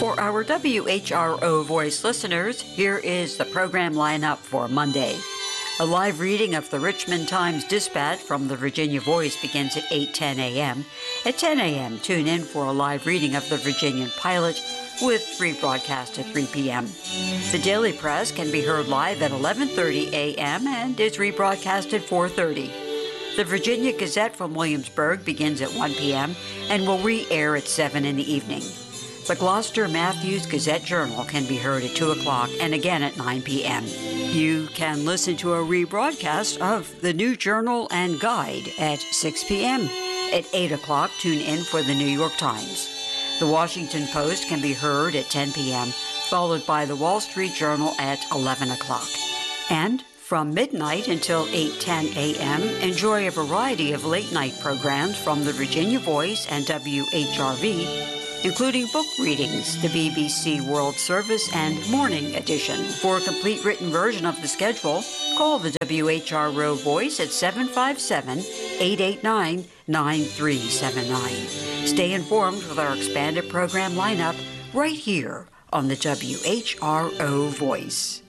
For our WHRO Voice listeners, here is the program lineup for Monday. A live reading of the Richmond Times-Dispatch from the Virginia Voice begins at 8:10 a.m. At 10 a.m., tune in for a live reading of the Virginian Pilot with rebroadcast at 3 p.m. The Daily Press can be heard live at 11:30 a.m. and is rebroadcast at 4:30. The Virginia Gazette from Williamsburg begins at 1 p.m. and will re-air at 7 in the evening. The Gloucester Matthews Gazette-Journal can be heard at 2 o'clock and again at 9 p.m. You can listen to a rebroadcast of the New Journal and Guide at 6 p.m. At 8 o'clock, tune in for the New York Times. The Washington Post can be heard at 10 p.m., followed by the Wall Street Journal at 11 o'clock. And from midnight until 8:10 a.m., enjoy a variety of late-night programs from the Virginia Voice and WHRV, including book readings, the BBC World Service, and Morning Edition. For a complete written version of the schedule, call the WHRO Voice at 757-889-9379. Stay informed with our expanded program lineup right here on the WHRO Voice.